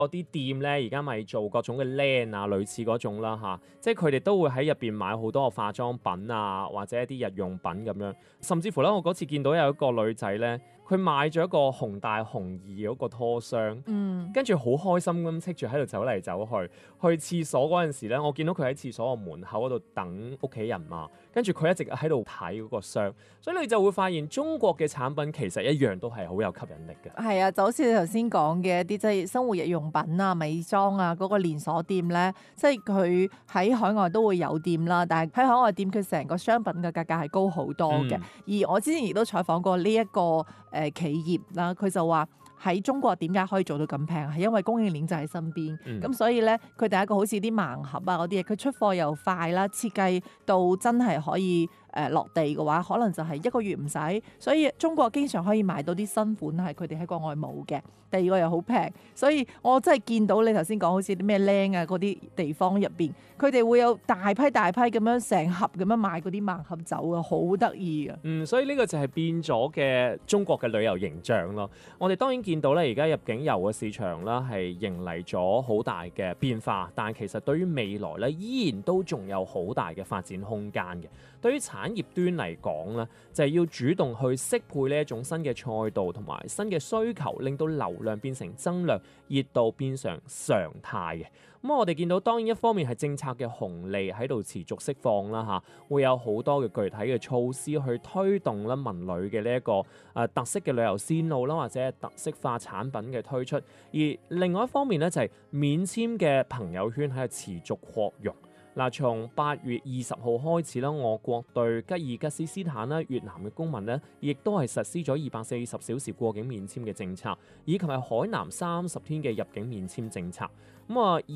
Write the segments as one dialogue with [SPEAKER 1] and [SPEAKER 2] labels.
[SPEAKER 1] 嗰啲店咧，而家咪做各種嘅 LAN 啊，類似嗰種啦嚇，即係佢哋都會喺入邊買好多嘅化妝品啊，或者一啲日用品咁樣。甚至乎咧，我嗰次見到有一個女仔咧，佢買咗一個紅大紅二嗰個拖箱，跟住好開心咁戚住喺度走嚟走去。去廁所嗰陣時咧，我見到佢喺廁所個門口嗰度等屋企人嘛，跟住佢一直喺度睇嗰個箱，所以你就會發現中國嘅產品其實一樣都係好有吸引力嘅。
[SPEAKER 2] 係啊，就好似你頭先講嘅一啲即係生活日用品啊、美妝啊嗰個連鎖店咧，即係佢喺海外都會有店啦，但係喺海外店佢成個商品嘅價格係高好多嘅。而我之前亦都採訪過呢一個企業啦，佢就話喺中國點解可以做到咁平，係因為供應鏈就喺身邊，咁所以咧佢第一個好似啲盲盒啊嗰啲嘢，佢出貨又快啦，設計到真係可以落地嘅話，可能就係一個月唔使，所以中國經常可以買到啲新款係佢哋喺國外冇嘅。第二個又好平，所以我真係見到你頭先講好似啲咩靚啊嗰啲地方入邊，佢哋會有大批咁樣成盒咁樣賣嗰啲盲盒酒啊，好得意啊！
[SPEAKER 1] 所以呢個就係變咗嘅中國嘅旅遊形象咯。我哋當然見到咧，而家入境遊嘅市場啦係迎嚟咗好大嘅變化，但係其實對於未來咧依然都仲有好大嘅發展空間嘅。對於產業端嚟講咧，就係要主動去適配呢一種新嘅賽道同埋新嘅需求，令到流量變成增量，熱度變成常態嘅。咁我哋見到當然一方面係政策嘅紅利喺度持續釋放啦嚇，會有好多嘅具體嘅措施去推動啦文旅嘅呢一個特色嘅旅遊線路啦，或者特色化產品嘅推出。而另外一方面咧就係免簽嘅朋友圈喺度持續擴容。嗱，從8月20號開始啦，我國對吉爾吉斯斯坦啦、越南嘅公民咧，亦都係實施咗240小時過境免簽嘅政策，以及係海南30天嘅入境免簽政策。咁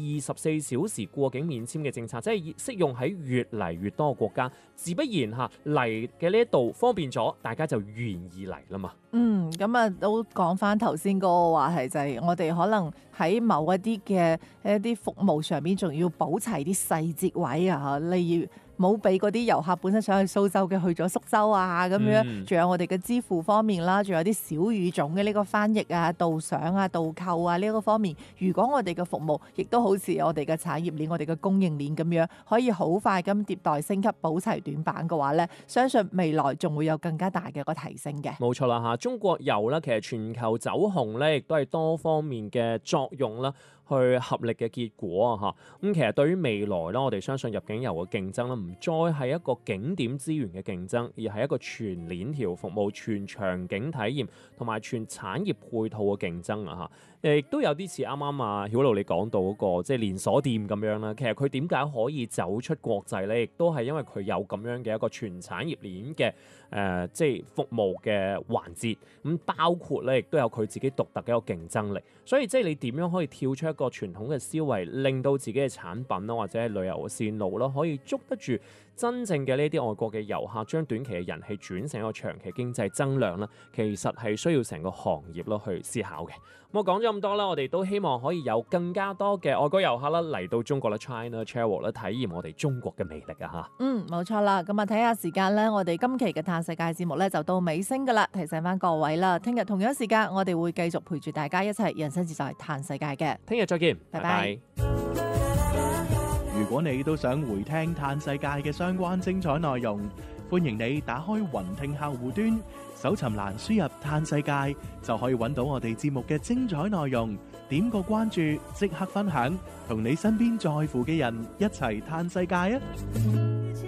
[SPEAKER 1] 24小時過境免簽嘅政策，即係適用喺越嚟越多嘅國家，自不然嚇嚟嘅呢一度方便咗，大家就願意嚟啦嘛。
[SPEAKER 2] 咁啊都講翻頭先嗰個話題，就係我哋可能喺某一啲嘅一啲服務上面，仲要補齊啲細節位啊，例如冇俾嗰啲遊客本身想去蘇州嘅去咗蘇州啊咁樣，仲有我哋嘅支付方面啦，仲有啲小語種嘅呢個翻譯啊、導賞啊、導購啊呢個方面，如果我哋嘅服務亦都好似我哋嘅產業鏈、我哋嘅供應鏈咁樣，可以好快咁迭代升級、補齊短板嘅話咧，相信未來仲會有更加大嘅一個提升嘅。
[SPEAKER 1] 冇錯啦嚇，中國遊咧其實全球走紅咧，亦都係多方面嘅作用啦，去合力嘅結果啊嚇。咁其實對於未來咧，我哋相信入境遊嘅競爭咧，唔再係一個景點資源嘅競爭，而係一個全鏈條服務、全場景體驗同埋全產業配套嘅競爭啊嚇。亦都有啲似啱啱啊曉露你講到嗰個即係連鎖店咁樣啦。其實佢點解可以走出國際咧？亦都係因為佢有咁樣嘅一個全產業鏈嘅即係服務嘅環節。咁包括咧，亦都有佢自己獨特嘅一個競爭力。所以即係你點樣可以跳出一個傳統嘅思維，令到自己嘅產品啦，或者係旅遊嘅線路啦，可以捉得住真正嘅呢啲外國嘅遊客，將短期嘅人氣轉成一個長期經濟增量啦。其實係需要成個行業咯去思考嘅。咁我講咗咁多啦，我哋都希望可以有更加多嘅外國遊客啦嚟到中國啦 China Travel 啦，體驗我哋中國嘅魅力啊嚇。
[SPEAKER 2] 冇錯啦。咁啊睇下時間咧，我哋今期嘅嘆世界節目咧就到尾聲噶啦。提醒翻各位啦，聽日同樣時間我哋會繼續陪住大家一齊人生自在嘆世界嘅。
[SPEAKER 1] 聽日再見，
[SPEAKER 2] 拜拜。
[SPEAKER 3] 如果你都想回聽嘆世界嘅相關精彩內容，歡迎你打開雲聽客戶端，搜尋欄輸入嘆世界，就可以揾到我哋節目嘅精彩內容。點個關注，即刻分享，同你身邊在乎嘅人一齊嘆世界啊！